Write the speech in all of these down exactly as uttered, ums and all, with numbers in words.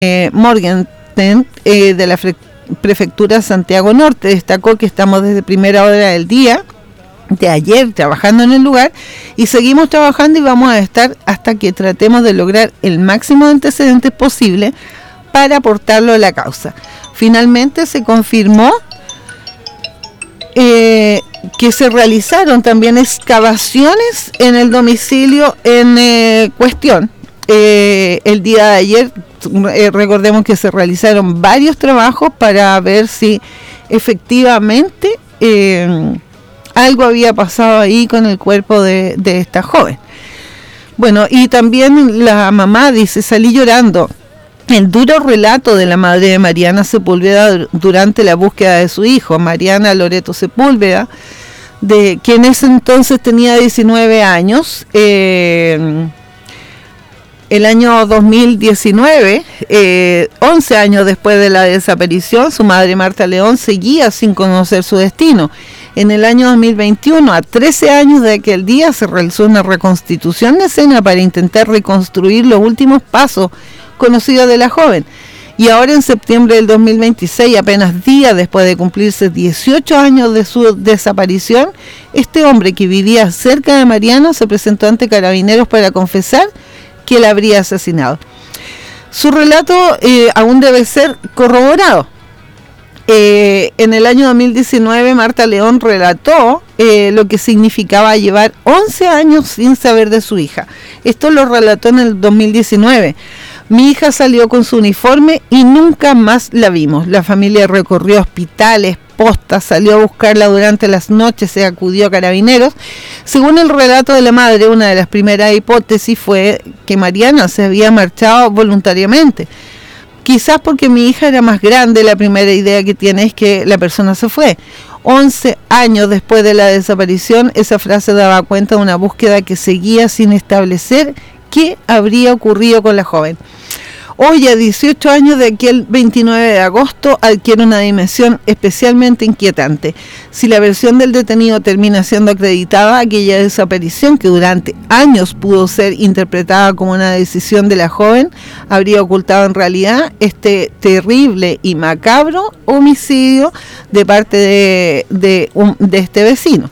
eh, Morgenstern, eh, de la Fre- Prefectura Santiago Norte, destacó que estamos desde primera hora del día de ayer trabajando en el lugar y seguimos trabajando y vamos a estar hasta que tratemos de lograr el máximo de antecedentes posible para aportarlo a la causa. Finalmente se confirmó eh, que se realizaron también excavaciones en el domicilio en eh, cuestión. Eh, el día de ayer, eh, recordemos que se realizaron varios trabajos para ver si efectivamente eh, algo había pasado ahí con el cuerpo de, de esta joven. Bueno, y también la mamá dice, salí llorando. El duro relato de la madre de Mariana Sepúlveda durante la búsqueda de su hijo, Mariana Loreto Sepúlveda, de que en ese entonces tenía diecinueve años. Eh, el año dos mil diecinueve, eh, once años después de la desaparición, su madre Marta León seguía sin conocer su destino. En el año dos mil veintiuno, a trece años de aquel día, se realizó una reconstitución de escena para intentar reconstruir los últimos pasos conocidos de la joven. Y ahora en septiembre del dos mil veintiséis, apenas días después de cumplirse dieciocho años de su desaparición, este hombre que vivía cerca de Mariana se presentó ante Carabineros para confesar que la habría asesinado. Su relato eh, aún debe ser corroborado. Eh, en el año dos mil diecinueve, Marta León relató eh, lo que significaba llevar once años sin saber de su hija. Esto lo relató en el dos mil diecinueve. Mi hija salió con su uniforme y nunca más la vimos. La familia recorrió hospitales, postas, salió a buscarla durante las noches, se acudió a Carabineros. Según el relato de la madre, una de las primeras hipótesis fue que Mariana se había marchado voluntariamente. Quizás porque mi hija era más grande, la primera idea que tiene es que la persona se fue. once años después de la desaparición, esa frase daba cuenta de una búsqueda que seguía sin establecer qué habría ocurrido con la joven. Hoy, a dieciocho años de aquel veintinueve de agosto, adquiere una dimensión especialmente inquietante. Si la versión del detenido termina siendo acreditada, aquella desaparición que durante años pudo ser interpretada como una decisión de la joven, habría ocultado en realidad este terrible y macabro homicidio de parte de, de, un, de este vecino.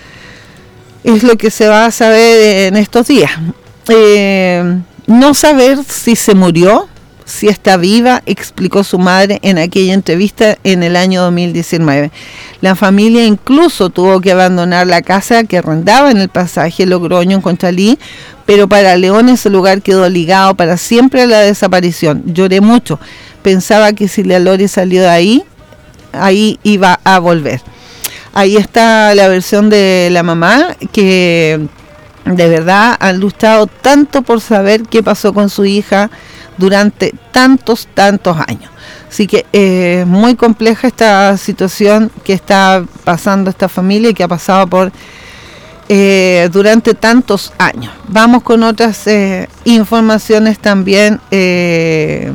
Es lo que se va a saber en estos días. Eh, no saber si se murió, si está viva, explicó su madre en aquella entrevista en el año dos mil diecinueve. La familia incluso tuvo que abandonar la casa que arrendaba en el pasaje Logroño en Conchalí, pero para León ese lugar quedó ligado para siempre a la desaparición. Lloré mucho, pensaba que si la Lore salió de ahí, ahí iba a volver. Ahí está la versión de la mamá, que de verdad han luchado tanto por saber qué pasó con su hija durante tantos, tantos años. Así que es eh, muy compleja esta situación que está pasando esta familia y que ha pasado por eh, durante tantos años. Vamos con otras eh, informaciones también. Eh,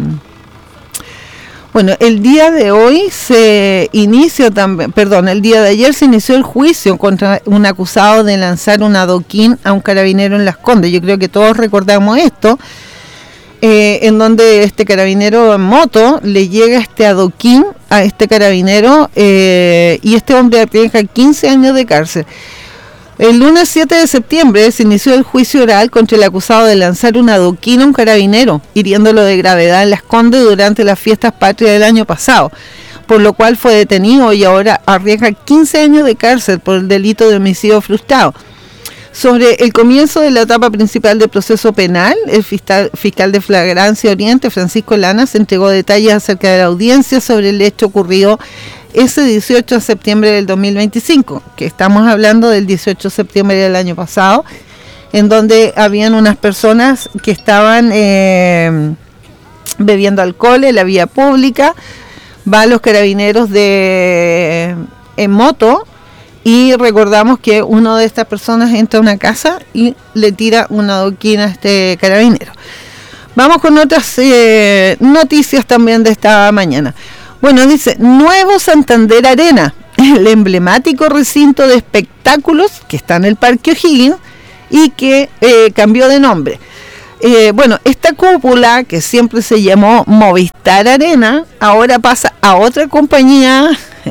bueno, el día de hoy se inició también, perdón, el día de ayer se inició el juicio contra un acusado de lanzar un adoquín a un carabinero en Las Condes. Yo creo que todos recordamos esto. Eh, en donde este carabinero en moto le llega este adoquín a este carabinero eh, y este hombre arriesga quince años de cárcel. El lunes siete de septiembre se inició el juicio oral contra el acusado de lanzar un adoquín a un carabinero, hiriéndolo de gravedad en Las Condes durante las fiestas patrias del año pasado, por lo cual fue detenido y ahora arriesga quince años de cárcel por el delito de homicidio frustrado. Sobre el comienzo de la etapa principal del proceso penal, el fiscal, fiscal de Flagrancia Oriente, Francisco Lanas, entregó detalles acerca de la audiencia sobre el hecho ocurrido ese dieciocho de septiembre del dos mil veinticinco, que estamos hablando del dieciocho de septiembre del año pasado, en donde habían unas personas que estaban eh, bebiendo alcohol en la vía pública. Van los carabineros de en moto, y recordamos que una de estas personas entra a una casa y le tira una adoquín a este carabinero. Vamos con otras eh, noticias también de esta mañana. Bueno, dice, Nuevo Santander Arena, el emblemático recinto de espectáculos que está en el Parque O'Higgins y que eh, cambió de nombre. Eh, bueno, esta cúpula que siempre se llamó Movistar Arena, ahora pasa a otra compañía,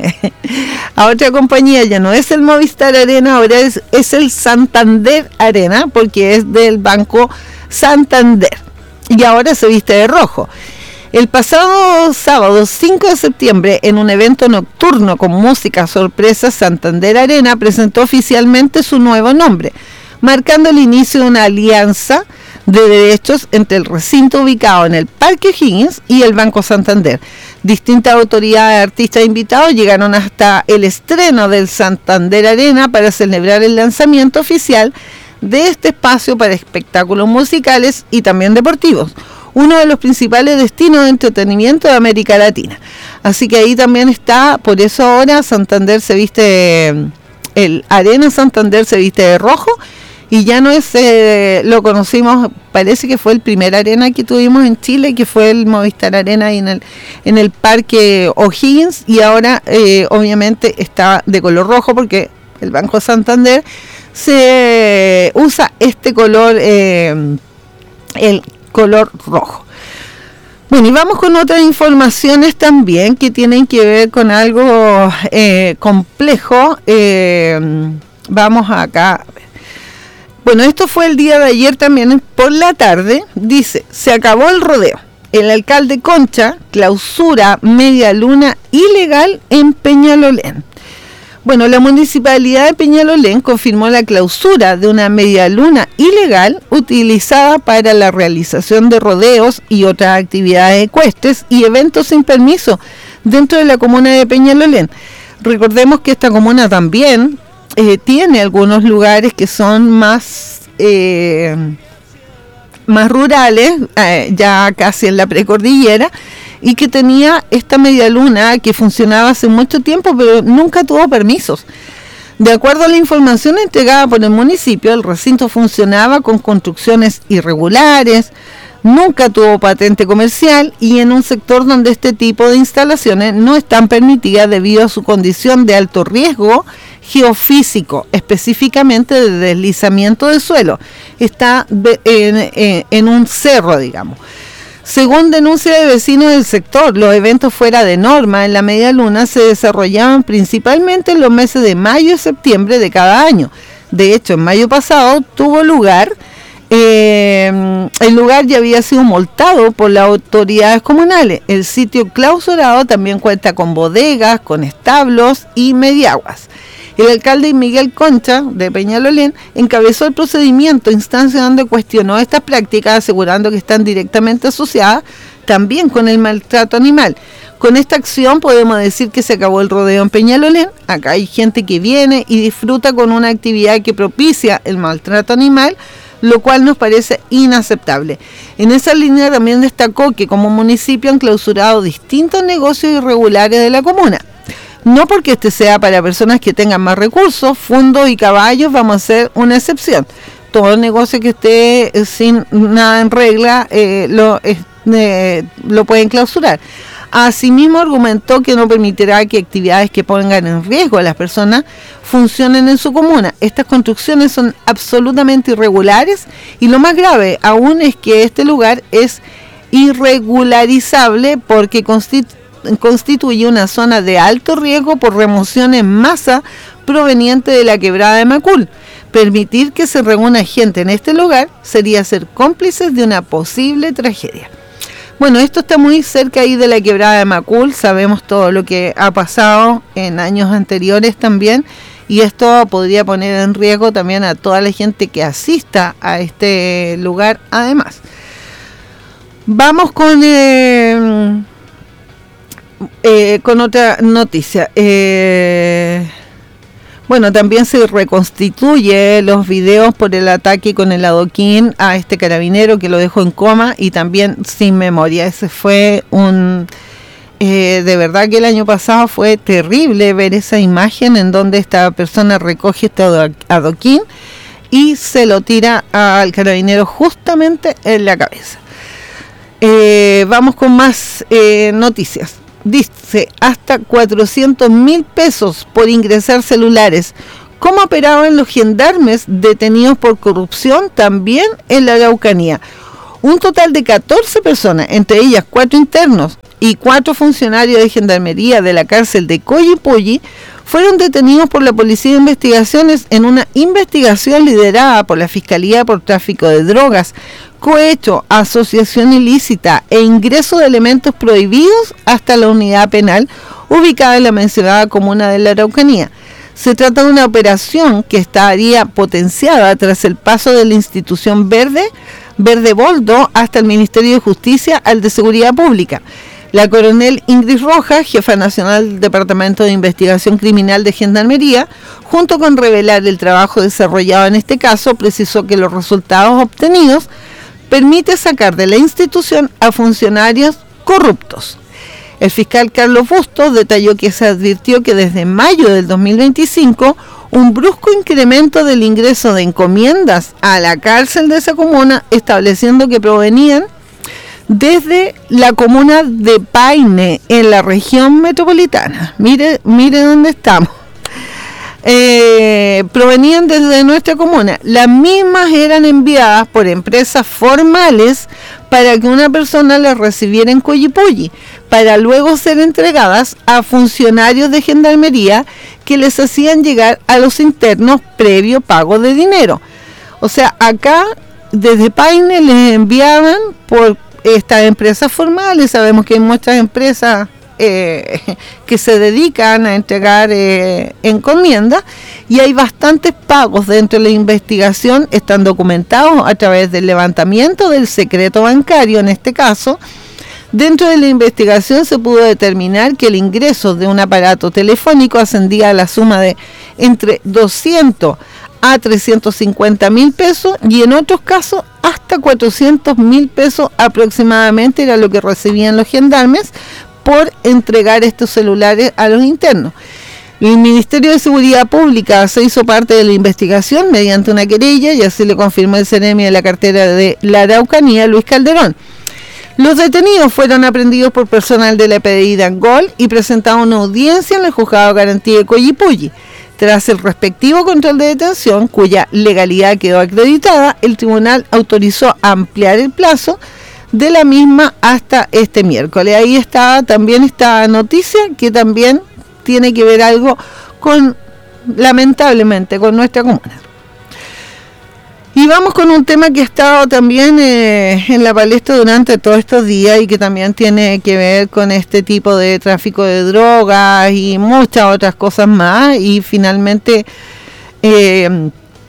a otra compañía, ya no es el Movistar Arena, ahora es, es el Santander Arena, porque es del Banco Santander, y ahora se viste de rojo. El pasado sábado cinco de septiembre, en un evento nocturno con música sorpresa, Santander Arena presentó oficialmente su nuevo nombre, marcando el inicio de una alianza de derechos entre el recinto ubicado en el Parque O'Higgins y el Banco Santander. Distintas autoridades, artistas e invitados llegaron hasta el estreno del Santander Arena para celebrar el lanzamiento oficial de este espacio para espectáculos musicales y también deportivos, uno de los principales destinos de entretenimiento de América Latina. Así que ahí también está, por eso ahora Santander se viste, el Arena Santander se viste de rojo, y ya no es, eh, lo conocimos, parece que fue el primer arena que tuvimos en Chile, que fue el Movistar Arena ahí en el, en el Parque O'Higgins, y ahora eh, obviamente está de color rojo porque el Banco Santander se usa este color, eh, el color rojo. Bueno, y vamos con otras informaciones también que tienen que ver con algo eh, complejo. Eh, vamos acá. Bueno, esto fue el día de ayer también por la tarde. Dice, se acabó el rodeo. El alcalde Concha clausura media luna ilegal en Peñalolén. Bueno, la municipalidad de Peñalolén confirmó la clausura de una media luna ilegal utilizada para la realización de rodeos y otras actividades ecuestres y eventos sin permiso dentro de la comuna de Peñalolén. Recordemos que esta comuna también eh, tiene algunos lugares que son más, eh, más rurales, eh, ya casi en la precordillera, y que tenía esta media luna que funcionaba hace mucho tiempo, pero nunca tuvo permisos. De acuerdo a la información entregada por el municipio, el recinto funcionaba con construcciones irregulares, nunca tuvo patente comercial y en un sector donde este tipo de instalaciones no están permitidas debido a su condición de alto riesgo geofísico, específicamente de deslizamiento de suelo. Está en, en, en un cerro, digamos. Según denuncia de vecinos del sector, los eventos fuera de norma en la media luna se desarrollaban principalmente en los meses de mayo y septiembre de cada año. De hecho, en mayo pasado tuvo lugar, eh, el lugar ya había sido multado por las autoridades comunales. El sitio clausurado también cuenta con bodegas, con establos y mediaguas. El alcalde Miguel Concha, de Peñalolén, encabezó el procedimiento, instancia donde cuestionó estas prácticas, asegurando que están directamente asociadas también con el maltrato animal. Con esta acción podemos decir que se acabó el rodeo en Peñalolén. Acá hay gente que viene y disfruta con una actividad que propicia el maltrato animal, lo cual nos parece inaceptable. En esa línea también destacó que como municipio han clausurado distintos negocios irregulares de la comuna. No porque este sea para personas que tengan más recursos, fundos y caballos, vamos a hacer una excepción. Todo negocio que esté sin nada en regla eh, lo, eh, lo pueden clausurar. Asimismo, argumentó que no permitirá que actividades que pongan en riesgo a las personas funcionen en su comuna. Estas construcciones son absolutamente irregulares y lo más grave aún es que este lugar es irregularizable porque constituye constituye una zona de alto riesgo por remoción en masa proveniente de la quebrada de Macul. Permitir que se reúna gente en este lugar sería ser cómplices de una posible tragedia. Bueno, esto está muy cerca ahí de la quebrada de Macul, sabemos todo lo que ha pasado en años anteriores también, y esto podría poner en riesgo también a toda la gente que asista a este lugar además. Vamos con... Eh, Eh, con otra noticia. Eh, bueno, también se reconstituye los videos por el ataque con el adoquín a este carabinero que lo dejó en coma y también sin memoria. Ese fue un... Eh, de verdad que el año pasado fue terrible ver esa imagen en donde esta persona recoge este adoquín y se lo tira al carabinero justamente en la cabeza. Eh, vamos con más eh, noticias. Dice, hasta cuatrocientos mil pesos por ingresar celulares. ¿Cómo operaban los gendarmes detenidos por corrupción también en la Araucanía? Un total de catorce personas, entre ellas cuatro internos y cuatro funcionarios de gendarmería de la cárcel de Coyipulli, fueron detenidos por la Policía de Investigaciones en una investigación liderada por la Fiscalía por tráfico de drogas, cohecho, asociación ilícita e ingreso de elementos prohibidos hasta la unidad penal ubicada en la mencionada comuna de la Araucanía. Se trata de una operación que estaría potenciada tras el paso de la institución verde, Verde Boldo, hasta el Ministerio de Justicia al de Seguridad Pública. La coronel Ingrid Rojas, jefa nacional del Departamento de Investigación Criminal de Gendarmería, junto con revelar el trabajo desarrollado en este caso, precisó que los resultados obtenidos permiten sacar de la institución a funcionarios corruptos. El fiscal Carlos Bustos detalló que se advirtió que desde mayo del dos mil veinticinco un brusco incremento del ingreso de encomiendas a la cárcel de esa comuna, estableciendo que provenían desde la comuna de Paine, en la región metropolitana. Mire, mire dónde estamos. Eh, provenían desde nuestra comuna. Las mismas eran enviadas por empresas formales para que una persona las recibiera en Coyipulli, para luego ser entregadas a funcionarios de gendarmería que les hacían llegar a los internos previo pago de dinero. O sea, acá desde Paine les enviaban por estas empresas formales. Sabemos que hay muchas empresas eh, que se dedican a entregar eh, encomiendas, y hay bastantes pagos dentro de la investigación, están documentados a través del levantamiento del secreto bancario. En este caso, dentro de la investigación se pudo determinar que el ingreso de un aparato telefónico ascendía a la suma de entre doscientos a trescientos cincuenta mil pesos, y en otros casos hasta cuatrocientos mil pesos aproximadamente era lo que recibían los gendarmes por entregar estos celulares a los internos. El Ministerio de Seguridad Pública se hizo parte de la investigación mediante una querella, y así le confirmó el Ceremi de la cartera de la Araucanía, Luis Calderón. Los detenidos fueron aprendidos por personal de la P D I de Angol y presentaron una audiencia en el Juzgado de Garantía de Coyipulli. Tras el respectivo control de detención, cuya legalidad quedó acreditada, el tribunal autorizó ampliar el plazo de la misma hasta este miércoles. Ahí está también esta noticia que también tiene que ver algo con, lamentablemente, con nuestra comuna. Y vamos con un tema que ha estado también eh, en la palestra durante todos estos días y que también tiene que ver con este tipo de tráfico de drogas y muchas otras cosas más. Y finalmente eh,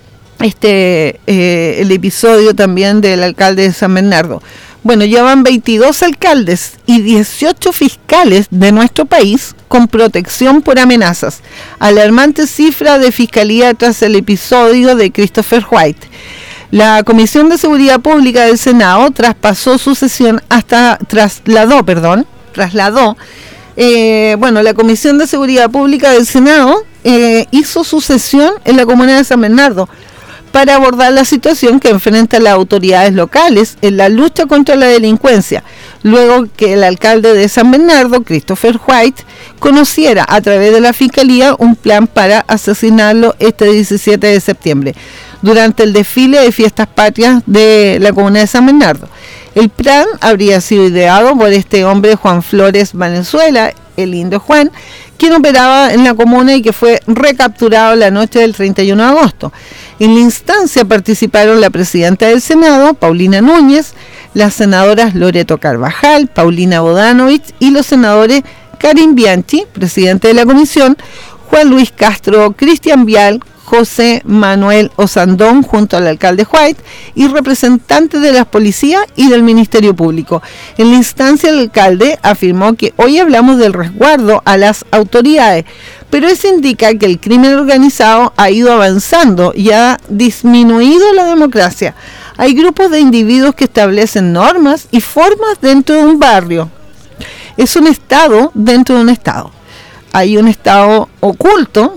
este eh, el episodio también del alcalde de San Bernardo. Bueno, ya van veintidós alcaldes y dieciocho fiscales de nuestro país con protección por amenazas. Alarmante cifra de fiscalía tras el episodio de Christopher White. La Comisión de Seguridad Pública del Senado traspasó su sesión hasta, trasladó, perdón, trasladó, eh, bueno, la Comisión de Seguridad Pública del Senado eh, hizo su sesión en la comuna de San Bernardo para abordar la situación que enfrentan las autoridades locales en la lucha contra la delincuencia, luego que el alcalde de San Bernardo, Christopher White, conociera a través de la Fiscalía un plan para asesinarlo este diecisiete de septiembre, durante el desfile de fiestas patrias de la comuna de San Bernardo. El plan habría sido ideado por este hombre, Juan Flores Valenzuela, el Indio Juan, quien operaba en la comuna y que fue recapturado la noche del treinta y uno de agosto. En la instancia participaron la presidenta del Senado, Paulina Núñez, las senadoras Loreto Carvajal, Paulina Bodanovich y los senadores Karim Bianchi, presidente de la comisión, Juan Luis Castro, Cristian Vial, José Manuel Osandón, junto al alcalde White, y representantes de las policías y del Ministerio Público. En la instancia, el alcalde afirmó que hoy hablamos del resguardo a las autoridades, pero eso indica que el crimen organizado ha ido avanzando y ha disminuido la democracia. Hay grupos de individuos que establecen normas y formas dentro de un barrio. Es un estado dentro de un estado. Hay un estado oculto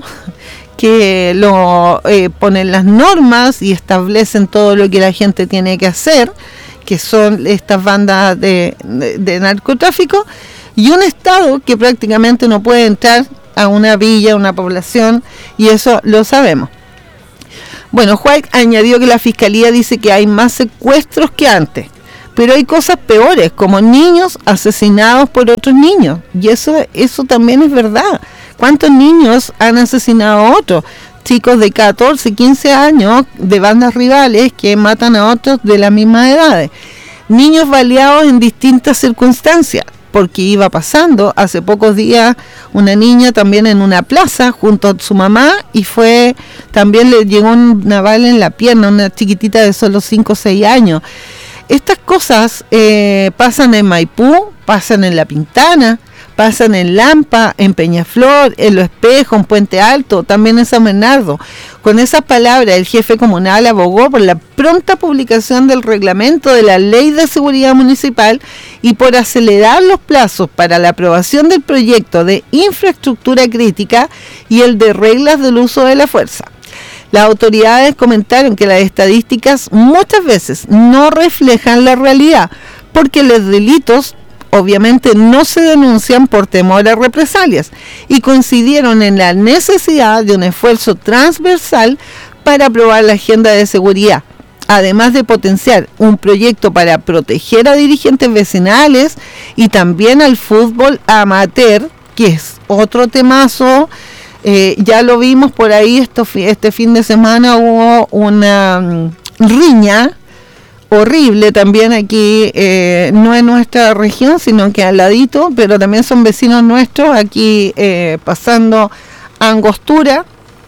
que lo eh, ponen las normas y establecen todo lo que la gente tiene que hacer, que son estas bandas de, de, de narcotráfico, y un estado que prácticamente no puede entrar a una villa, a una población, y eso lo sabemos. Bueno, White añadió que la Fiscalía dice que hay más secuestros que antes, pero hay cosas peores, como niños asesinados por otros niños, y eso, eso también es verdad. ¿Cuántos niños han asesinado a otros? Chicos de catorce, quince años de bandas rivales que matan a otros de las mismas edades. Niños baleados en distintas circunstancias, porque iba pasando hace pocos días una niña también en una plaza junto a su mamá y fue, también le llegó una bala en la pierna, una chiquitita de solo cinco o seis años. Estas cosas eh, pasan en Maipú, pasan en La Pintana, pasan en Lampa, en Peñaflor, en Los Espejos, en Puente Alto, también en San Bernardo. Con esas palabras, el jefe comunal abogó por la pronta publicación del reglamento de la Ley de Seguridad Municipal y por acelerar los plazos para la aprobación del proyecto de infraestructura crítica y el de reglas del uso de la fuerza. Las autoridades comentaron que las estadísticas muchas veces no reflejan la realidad, porque los delitos obviamente no se denuncian por temor a represalias, y coincidieron en la necesidad de un esfuerzo transversal para aprobar la agenda de seguridad, además de potenciar un proyecto para proteger a dirigentes vecinales y también al fútbol amateur, que es otro temazo. Eh, ya lo vimos por ahí, esto, este fin de semana hubo una um, riña horrible también aquí, eh, no en nuestra región, sino que al ladito, pero también son vecinos nuestros, aquí eh, pasando a Angostura,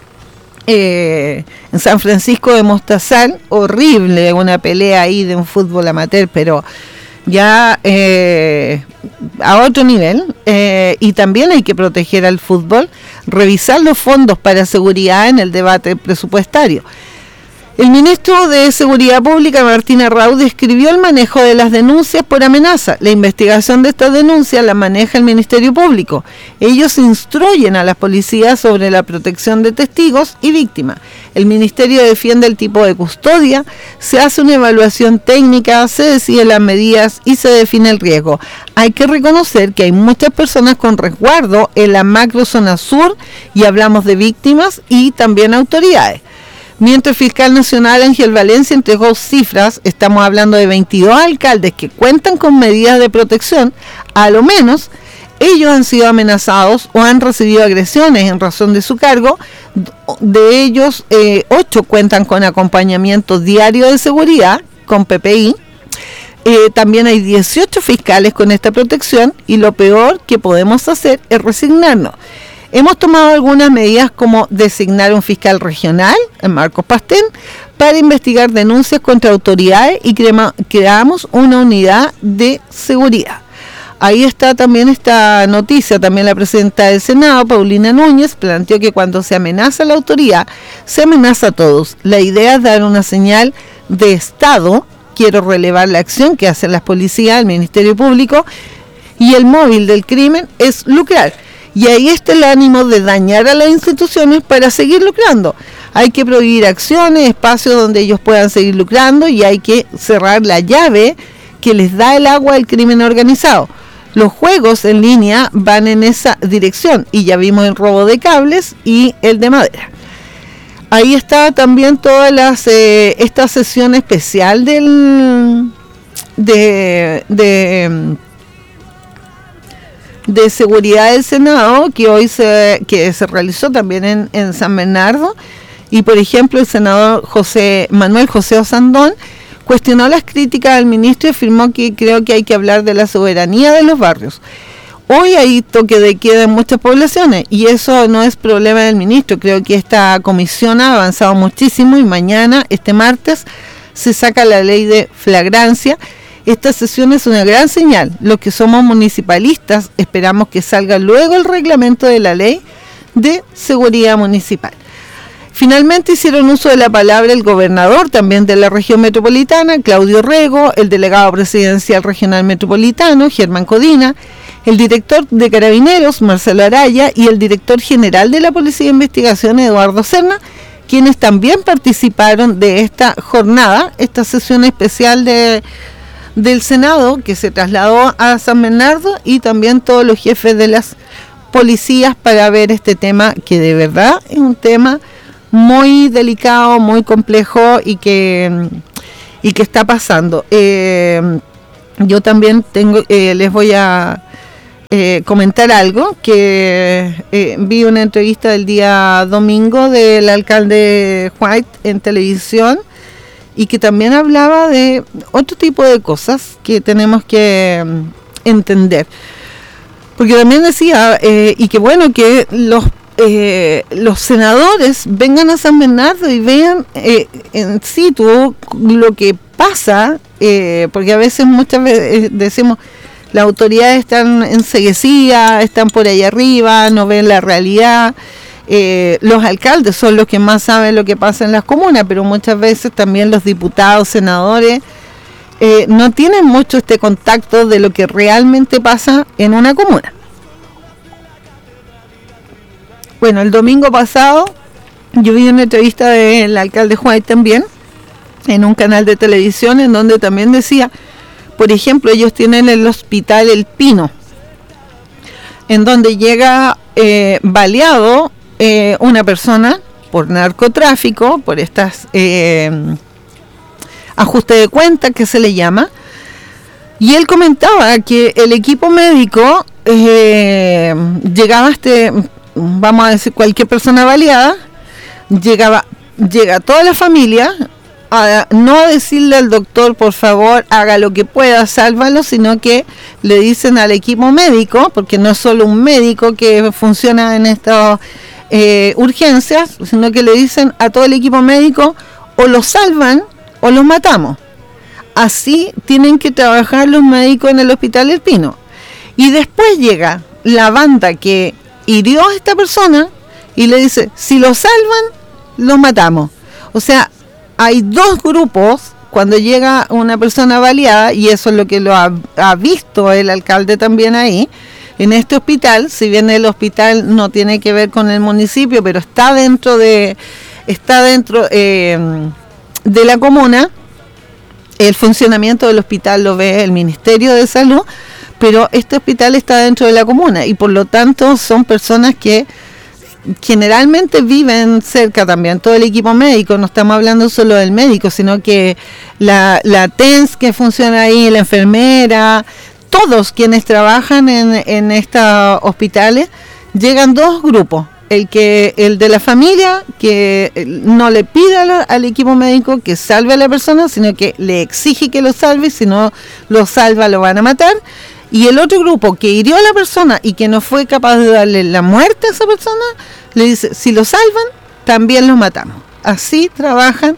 eh, en San Francisco de Mostazal, horrible, una pelea ahí de un fútbol amateur, pero ya eh, a otro nivel, eh, y también hay que proteger al fútbol, revisar los fondos para seguridad en el debate presupuestario. El ministro de Seguridad Pública, Martín Arrau, describió el manejo de las denuncias por amenaza. La investigación de estas denuncias la maneja el Ministerio Público. Ellos instruyen a las policías sobre la protección de testigos y víctimas. El Ministerio defiende el tipo de custodia, se hace una evaluación técnica, se deciden las medidas y se define el riesgo. Hay que reconocer que hay muchas personas con resguardo en la macrozona sur, y hablamos de víctimas y también autoridades. Mientras el fiscal nacional Ángel Valencia entregó cifras, estamos hablando de veintidós alcaldes que cuentan con medidas de protección, a lo menos ellos han sido amenazados o han recibido agresiones en razón de su cargo. De ellos, eh, ocho cuentan con acompañamiento diario de seguridad, con P P I. Eh, también hay dieciocho fiscales con esta protección, y lo peor que podemos hacer es resignarnos. Hemos tomado algunas medidas, como designar un fiscal regional, en Marcos Pastén, para investigar denuncias contra autoridades, y crema, creamos una unidad de seguridad. Ahí está también esta noticia. También la presidenta del Senado, Paulina Núñez, planteó que cuando se amenaza a la autoridad, se amenaza a todos. La idea es dar una señal de Estado. Quiero relevar la acción que hacen las policías, el Ministerio Público, y el móvil del crimen es lucrar. Y ahí está el ánimo de dañar a las instituciones para seguir lucrando. Hay que prohibir acciones, espacios donde ellos puedan seguir lucrando, y hay que cerrar la llave que les da el agua al crimen organizado. Los juegos en línea van en esa dirección, y ya vimos el robo de cables y el de madera. Ahí está también todas las eh, esta sesión especial del de, de de seguridad del Senado, que hoy se que se realizó también en, en San Bernardo. Y por ejemplo, el senador José Manuel José Osandón cuestionó las críticas al ministro y afirmó que creo que hay que hablar de la soberanía de los barrios. Hoy hay toque de queda en muchas poblaciones, y eso no es problema del ministro. Creo que esta comisión ha avanzado muchísimo, y mañana, este martes, se saca la ley de flagrancia. Esta sesión es una gran señal. Los que somos municipalistas esperamos que salga luego el reglamento de la ley de seguridad municipal. Finalmente hicieron uso de la palabra el gobernador también de la región metropolitana, Claudio Rego, el delegado presidencial regional metropolitano, Germán Codina, el director de Carabineros, Marcelo Araya, y el director general de la Policía de Investigación, Eduardo Serna, quienes también participaron de esta jornada, esta sesión especial de, del Senado, que se trasladó a San Bernardo, y también todos los jefes de las policías para ver este tema, que de verdad es un tema muy delicado, muy complejo, y que y que está pasando. Eh, yo también tengo, eh, les voy a eh, comentar algo, que eh, vi una entrevista del día domingo del alcalde White en televisión, y que también hablaba de otro tipo de cosas que tenemos que um, entender. Porque también decía, eh, y que bueno, que los eh, los senadores vengan a San Bernardo y vean eh, en situ lo que pasa, eh, porque a veces, muchas veces decimos, las autoridades están enceguecidas, están por ahí arriba, no ven la realidad. Eh, los alcaldes son los que más saben lo que pasa en las comunas, pero muchas veces también los diputados, senadores, eh, no tienen mucho este contacto de lo que realmente pasa en una comuna. Bueno, el domingo pasado yo vi una entrevista del alcalde White también, en un canal de televisión, en donde también decía, por ejemplo, ellos tienen el hospital El Pino, en donde llega eh, baleado eh, una persona por narcotráfico, por estas eh, ajuste de cuentas que se le llama, y él comentaba que el equipo médico eh, llegaba a este, vamos a decir, cualquier persona baleada, llegaba, llega toda la familia, a no decirle al doctor, por favor, haga lo que pueda, sálvalo, sino que le dicen al equipo médico, porque no es solo un médico que funciona en estas eh, urgencias, sino que le dicen a todo el equipo médico, o lo salvan o los matamos. Así tienen que trabajar los médicos en el Hospital El Pino. Y después llega la banda que hirió a esta persona y le dice, si lo salvan, los matamos. O sea, hay dos grupos cuando llega una persona baleada, y eso es lo que lo ha, ha visto el alcalde también ahí, en este hospital. Si bien el hospital no tiene que ver con el municipio, pero está dentro de, está dentro eh, de la comuna, el funcionamiento del hospital lo ve el Ministerio de Salud, pero este hospital está dentro de la comuna, y por lo tanto son personas que generalmente viven cerca también, todo el equipo médico, no estamos hablando solo del médico, sino que la, la T E N S que funciona ahí, la enfermera, todos quienes trabajan en, en estos hospitales, llegan dos grupos, el que el de la familia, que no le pide al, al equipo médico que salve a la persona, sino que le exige que lo salve, si no lo salva lo van a matar. Y el otro grupo que hirió a la persona y que no fue capaz de darle la muerte a esa persona, le dice, si lo salvan, también los matamos. Así trabajan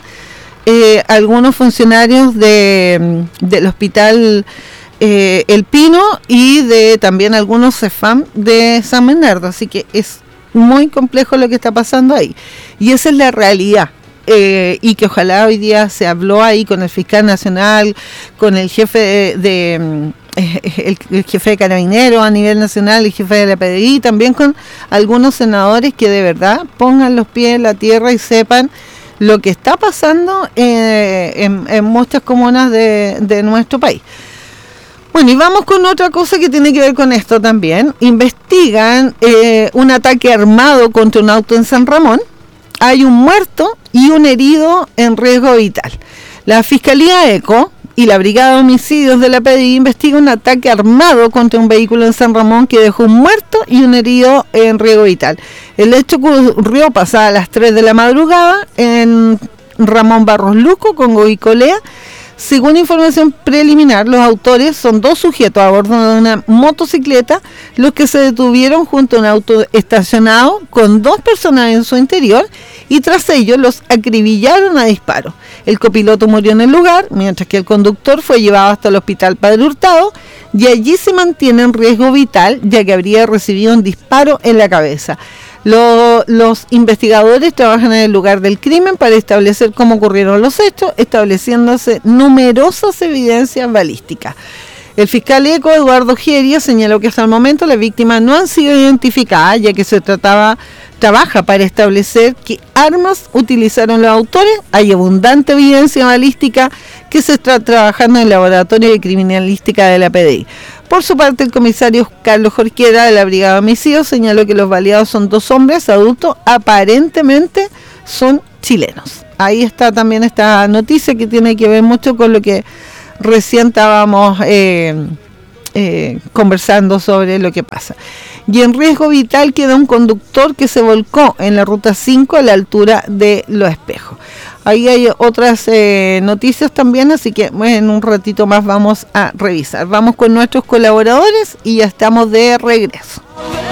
eh, algunos funcionarios de, del hospital eh, El Pino, y de también algunos CEFAM de San Bernardo. Así que es muy complejo lo que está pasando ahí. Y esa es la realidad. Eh, y que ojalá hoy día se habló ahí con el fiscal nacional, con el jefe de... de El, el jefe de Carabineros a nivel nacional, el jefe de la P D I, también con algunos senadores que de verdad pongan los pies en la tierra y sepan lo que está pasando eh, en, en muchas comunas de, de nuestro país. Bueno, y vamos con otra cosa que tiene que ver con esto también. Investigan eh, un ataque armado contra un auto en San Ramón. Hay un muerto y un herido en riesgo vital. La Fiscalía ECO y la Brigada de Homicidios de la P D I investiga un ataque armado contra un vehículo en San Ramón que dejó un muerto y un herido en riesgo vital. El hecho ocurrió pasadas las tres de la madrugada en Ramón Barros Luco con Goicolea. Según información preliminar, los autores son dos sujetos a bordo de una motocicleta, los que se detuvieron junto a un auto estacionado con dos personas en su interior, y tras ello los acribillaron a disparos. El copiloto murió en el lugar, mientras que el conductor fue llevado hasta el hospital Padre Hurtado, y allí se mantiene en riesgo vital, ya que habría recibido un disparo en la cabeza. Lo, los investigadores trabajan en el lugar del crimen para establecer cómo ocurrieron los hechos, estableciéndose numerosas evidencias balísticas. El fiscal ECO, Eduardo Geria, señaló que hasta el momento las víctimas no han sido identificadas, ya que se trataba, trabaja para establecer qué armas utilizaron los autores. Hay abundante evidencia balística que se está trabajando en el Laboratorio de Criminalística de la P D I. Por su parte, el comisario Carlos Jorquera de la Brigada de Homicidios señaló que los baleados son dos hombres adultos, aparentemente son chilenos. Ahí está también esta noticia que tiene que ver mucho con lo que recién estábamos eh, eh, conversando sobre lo que pasa. Y en riesgo vital queda un conductor que se volcó en la ruta cinco a la altura de Los Espejos. Ahí hay otras eh, noticias también, así que en un ratito más vamos a revisar. Vamos con nuestros colaboradores y ya estamos de regreso.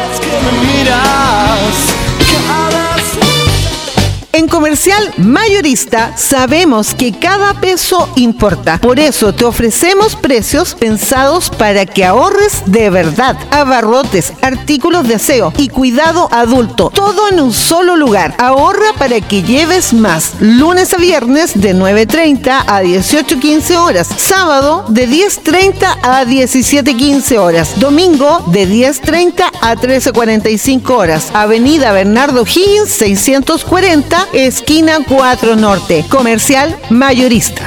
En Comercial Mayorista sabemos que cada peso importa. Por eso te ofrecemos precios pensados para que ahorres de verdad. Abarrotes, artículos de aseo y cuidado adulto. Todo en un solo lugar. Ahorra para que lleves más. Lunes a viernes de nueve treinta a dieciocho quince horas. Sábado de diez treinta a diecisiete quince horas. Domingo de diez treinta a trece cuarenta y cinco horas. Avenida Bernardo Higgins seiscientos cuarenta, esquina cuatro Norte. Comercial Mayorista.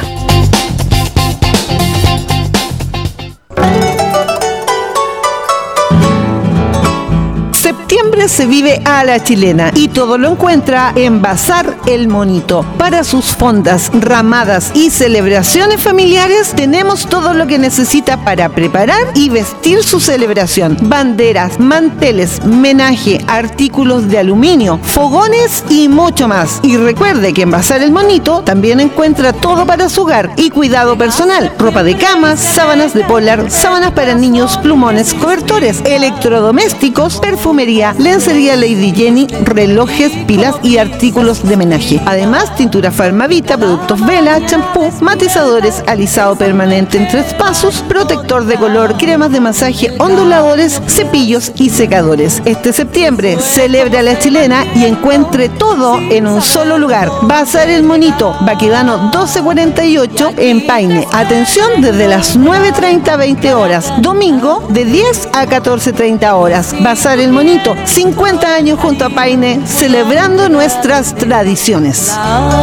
Septiembre se vive a la chilena y todo lo encuentra en Bazar El Monito. Para sus fondas, ramadas y celebraciones familiares tenemos todo lo que necesita para preparar y vestir su celebración. Banderas, manteles, menaje, artículos de aluminio, fogones y mucho más. Y recuerde que en Bazar El Monito también encuentra todo para su hogar y cuidado personal. Ropa de cama, sábanas de polar, sábanas para niños, plumones, cobertores, electrodomésticos, perfumería, lencería Lady Jenny, relojes, pilas y artículos de menaje. Además, tintura Farmavita, productos Vela, champú, matizadores, alisado permanente en tres pasos, protector de color, cremas de masaje, onduladores, cepillos y secadores. Este septiembre celebra la chilena y encuentre todo en un solo lugar. Bazar El Monito, Baquedano doce cuarenta y ocho en Paine. Atención desde las nueve treinta a veinte horas. Domingo de diez a catorce treinta horas. Bazar El Monito, cincuenta años junto a Paine, celebrando nuestras tradiciones.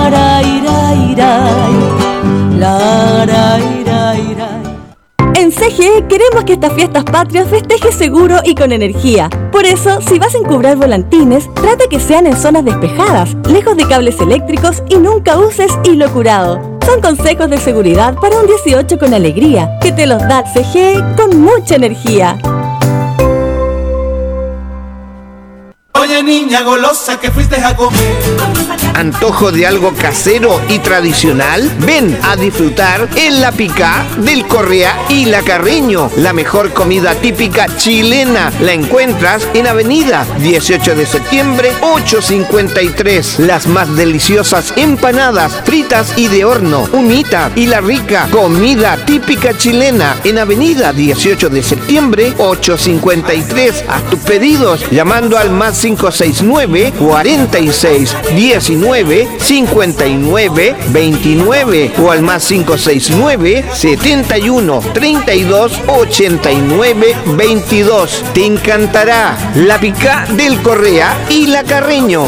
En C G E queremos que estas fiestas patrias festejes seguro y con energía. Por eso, si vas a encubrar volantines, trata que sean en zonas despejadas, lejos de cables eléctricos y nunca uses hilo curado. Son consejos de seguridad para un dieciocho con alegría, que te los da C G E con mucha energía. Oye niña golosa, que fuiste a comer. ¿Antojo de algo casero y tradicional? Ven a disfrutar en La Picá del Correa y La Carreño. La mejor comida típica chilena la encuentras en Avenida dieciocho de septiembre, ochocientos cincuenta y tres. Las más deliciosas empanadas, fritas y de horno, humita y la rica comida típica chilena en Avenida dieciocho de septiembre, ochocientos cincuenta y tres. Haz tus pedidos llamando al más cinco seis nueve, cuarenta y seis, diecinueve, cincuenta y nueve, veintinueve o al más cinco seis nueve, setenta y uno, treinta y dos, ochenta y nueve, veintidós. Te encantará La Picá del Correa y La Carreño.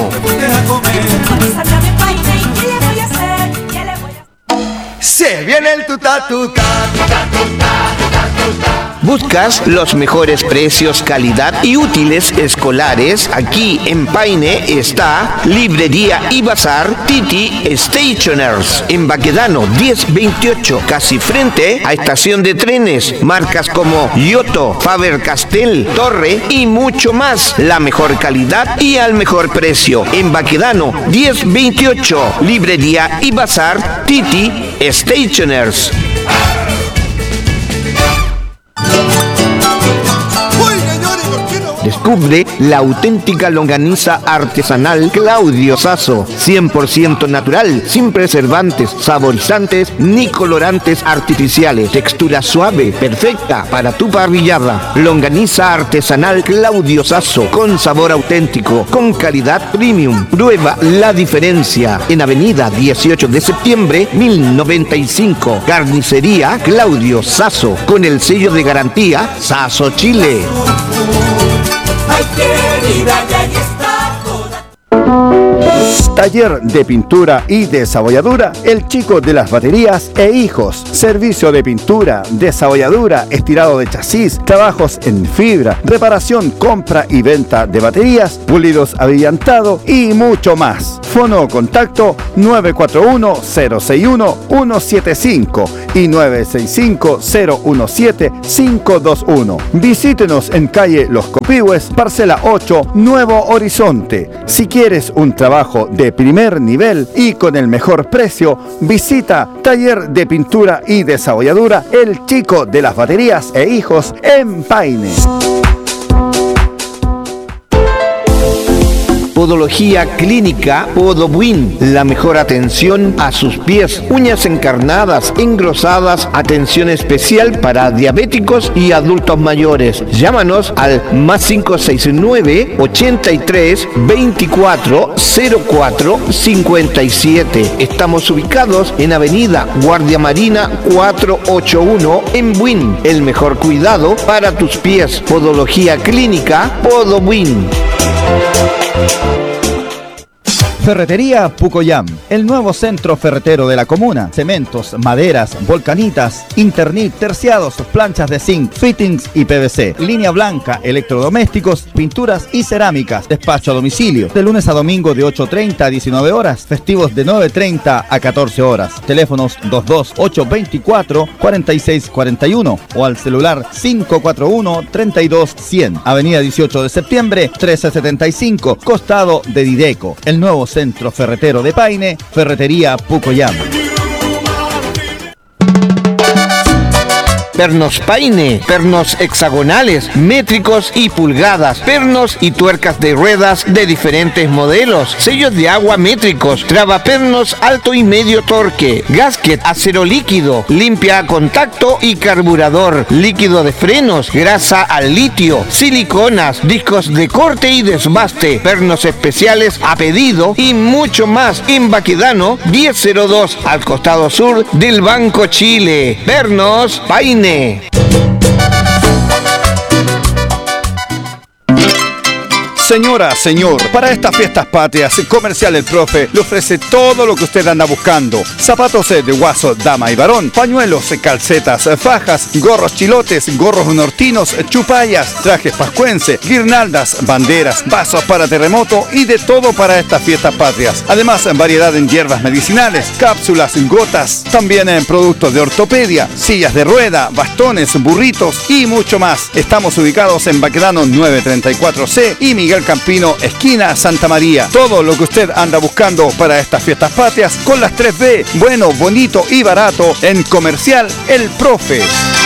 Se viene el tuta tuta, tuta tuta, tuta tuta. ¿Buscas los mejores precios, calidad y útiles escolares? Aquí en Paine está Librería y Bazar Titi Stationers. En Baquedano diez veintiocho, casi frente a estación de trenes. Marcas como Giotto, Faber-Castell, Torre y mucho más. La mejor calidad y al mejor precio. En Baquedano diez veintiocho, Librería y Bazar Titi Stationers. Descubre la auténtica longaniza artesanal Claudio Sasso, cien por ciento natural, sin preservantes, saborizantes ni colorantes artificiales. Textura suave, perfecta para tu parrillada. Longaniza artesanal Claudio Sasso, con sabor auténtico, con calidad premium. Prueba la diferencia en Avenida dieciocho de septiembre, mil noventa y cinco. Carnicería Claudio Sasso, con el sello de garantía Sasso Chile. Ay, querida, ya está toda. Taller de pintura y desabolladura El Chico de las Baterías e Hijos. Servicio de pintura, desabolladura, estirado de chasis, trabajos en fibra, reparación, compra y venta de baterías, pulidos abrillantado y mucho más. Fono contacto nueve cuatro uno, cero seis uno, uno siete cinco y nueve seis cinco, cero uno siete, cinco dos uno. Visítenos en calle Los Copihue, parcela ocho, Nuevo Horizonte. Si quieres un trabajo de primer nivel y con el mejor precio, visita Taller de Pintura y Desabolladura El Chico de las Baterías e Hijos en Paine. Podología Clínica Podowin, la mejor atención a sus pies, uñas encarnadas, engrosadas, atención especial para diabéticos y adultos mayores. Llámanos al más cinco seis nueve, ochenta y tres, veinticuatro, cero cuatro, cincuenta y siete. Estamos ubicados en Avenida Guardia Marina cuatrocientos ochenta y uno en Buin. El mejor cuidado para tus pies. Podología Clínica Podowin. Ferretería Pucoyam, el nuevo centro ferretero de la comuna. Cementos, maderas, volcanitas, Internit, terciados, planchas de zinc, fittings y P V C. Línea blanca, electrodomésticos, pinturas y cerámicas. Despacho a domicilio. De lunes a domingo de ocho treinta a diecinueve horas. Festivos de nueve treinta a catorce horas. Teléfonos dos dos ocho veinticuatro, cuarenta y seis cuarenta y uno o al celular cinco cuatro uno, treinta y dos cien. Avenida dieciocho de septiembre, trece setenta y cinco, costado de Dideco. El nuevo centro ferretero de Paine, Ferretería Pucoyam. Pernos Paine, pernos hexagonales, métricos y pulgadas, pernos y tuercas de ruedas de diferentes modelos, sellos de agua métricos, tragapernos alto y medio torque, gasket, acero líquido, limpia a contacto y carburador, líquido de frenos, grasa al litio, siliconas, discos de corte y desbaste, pernos especiales a pedido y mucho más en Baquedano diez cero dos al costado sur del Banco Chile. Pernos Paine. Señora, señor, para estas fiestas patrias, Comercial El Profe le ofrece todo lo que usted anda buscando. Zapatos de guaso, dama y varón, pañuelos, calcetas, fajas, gorros chilotes, gorros nortinos, chupallas, trajes pascuense, guirnaldas, banderas, vasos para terremoto y de todo para estas fiestas patrias. Además, variedad en hierbas medicinales, cápsulas, gotas, también en productos de ortopedia, sillas de rueda, bastones, burritos y mucho más. Estamos ubicados en Baquedano nueve treinta y cuatro C y Miguel Campino, esquina Santa María. Todo lo que usted anda buscando para estas fiestas patrias con las tres B, bueno, bonito y barato en Comercial El Profe.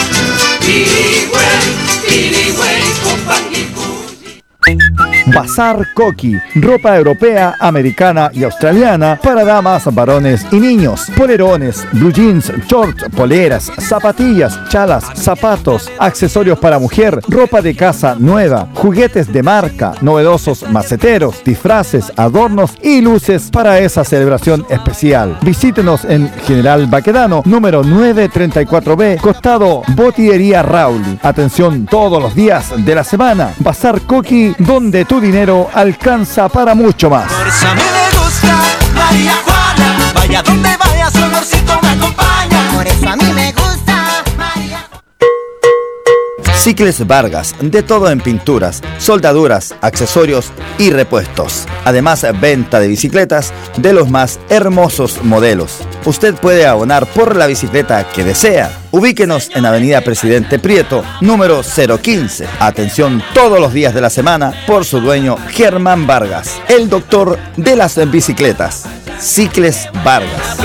Bazar Coqui, ropa europea, americana y australiana para damas, varones y niños. Polerones, blue jeans, shorts, poleras, zapatillas, chalas, zapatos, accesorios para mujer, ropa de casa nueva, juguetes de marca, novedosos maceteros, disfraces, adornos y luces para esa celebración especial. Visítenos en General Baquedano, número nueve treinta y cuatro B, costado Botillería Rauli. Atención todos los días de la semana. Bazar Coqui, donde tu dinero alcanza para mucho más. Por eso a mí me gusta María Juana, vaya donde vaya su olorcito me acompaña. Por eso a mí me gusta María. Cicles Vargas, de todo en pinturas, soldaduras, accesorios y repuestos. Además, venta de bicicletas de los más hermosos modelos. Usted puede abonar por la bicicleta que desea. Ubíquenos en Avenida Presidente Prieto, número cero quince. Atención todos los días de la semana por su dueño Germán Vargas, el doctor de las bicicletas. Cicles Vargas.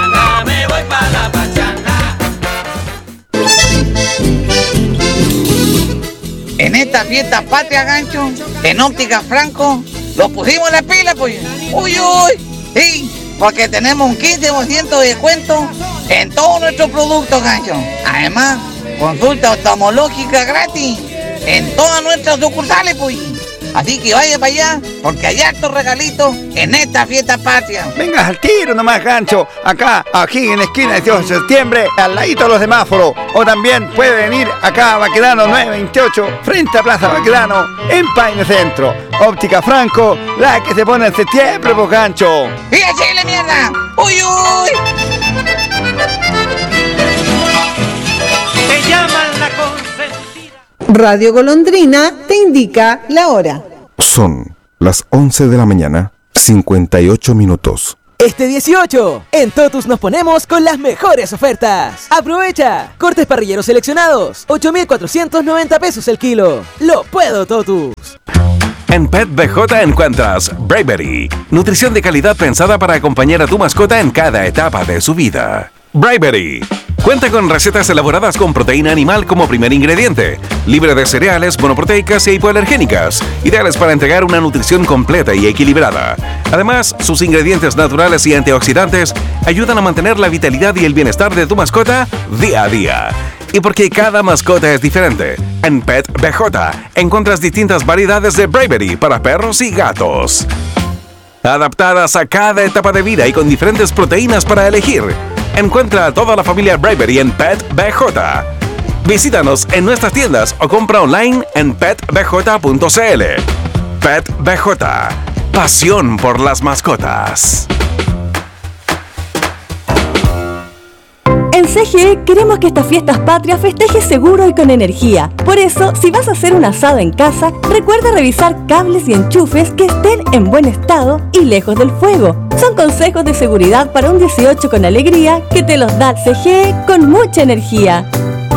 En esta fiesta patria, gancho, en Óptica Franco, lo pusimos en la pila, pues. Uy, uy, sí, porque tenemos un quince por ciento de descuento en todos nuestros productos, gancho. Además, consulta oftalmológica gratis en todas nuestras sucursales, pues. Así que vaya para allá, porque hay hartos regalitos en esta fiesta patria. Venga al tiro nomás, gancho. Acá, aquí en la esquina de dieciocho de septiembre, al ladito de los semáforos. O también puede venir acá a Baquedano nueve veintiocho, frente a Plaza Baquedano, en Paine Centro. Óptica Franco, la que se pone en septiembre, pues, gancho. ¡Y a Chile, mierda! ¡Uy, uy! Te llaman la consentida. Radio Golondrina te indica la hora. Son las once de la mañana, cincuenta y ocho minutos. Este dieciocho, en Totus nos ponemos con las mejores ofertas. ¡Aprovecha! Cortes parrilleros seleccionados, ocho mil cuatrocientos noventa pesos el kilo. ¡Lo puedo, Totus! En Pet B J encuentras Bravery, nutrición de calidad pensada para acompañar a tu mascota en cada etapa de su vida. Bravery cuenta con recetas elaboradas con proteína animal como primer ingrediente, libre de cereales, monoproteicas e hipoalergénicas, ideales para entregar una nutrición completa y equilibrada. Además, sus ingredientes naturales y antioxidantes ayudan a mantener la vitalidad y el bienestar de tu mascota día a día. Y porque cada mascota es diferente, en Pet B J encuentras distintas variedades de Bravery para perros y gatos, adaptadas a cada etapa de vida y con diferentes proteínas para elegir. Encuentra a toda la familia Bravery en Pet B J. Visítanos en nuestras tiendas o compra online en pet b j punto c l. Pet B J. Pasión por las mascotas. En C G E queremos que estas fiestas patrias festejes seguro y con energía. Por eso, si vas a hacer un asado en casa, recuerda revisar cables y enchufes que estén en buen estado y lejos del fuego. Son consejos de seguridad para un dieciocho con alegría que te los da C G E con mucha energía.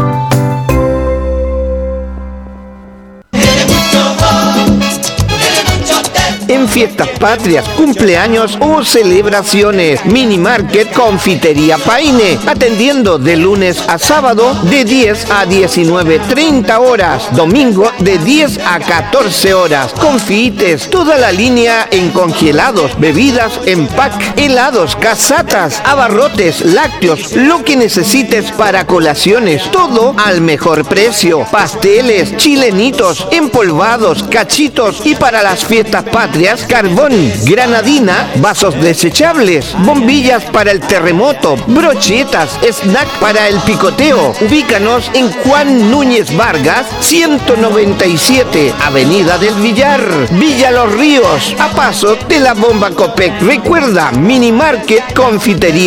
En fiestas patrias, cumpleaños o celebraciones, Mini Market Confitería Paine, atendiendo de lunes a sábado de diez a diecinueve treinta horas, domingo de diez a catorce horas, confites, toda la línea en congelados, bebidas en pack, helados, casatas, abarrotes, lácteos, lo que necesites para colaciones, todo al mejor precio, pasteles, chilenitos, empolvados, cachitos y para las fiestas patrias, carbón, granadina, vasos desechables, bombillas para el terremoto, brochetas, snack para el picoteo. Ubícanos en Juan Núñez Vargas, ciento noventa y siete, Avenida del Villar, Villa Los Ríos, a paso de la bomba Copec. Recuerda, Mini Market Confitería